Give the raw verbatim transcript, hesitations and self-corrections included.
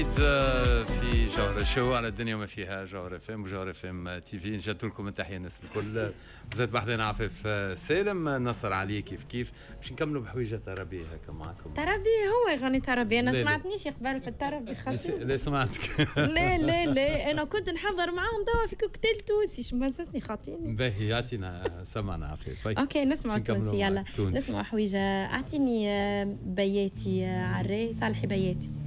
في جوهر شو على الدنيا وما فيها جوهر اف ام وجوهر اف ام تي في. نجدوا لكم التحيه الناس الكل. بزاد بحذنا عفيف سالم نصر عليه كيف كيف باش نكملوا بحويجه ترابيه هكا معكم. ترابيه هو يغني ترابيه. انا سمعتنيش قبل في الترابي خطير. لا سمعتك. لا لا لا انا كنت نحضر معاهم دوا في كوكتيل توسي شو مسسني خاطيني. باهي يعطينا سمعنا عفيف. اوكي نسمع تونسي يلا نسمع حويجه. اعطيني بياتي عري صالحي بياتي.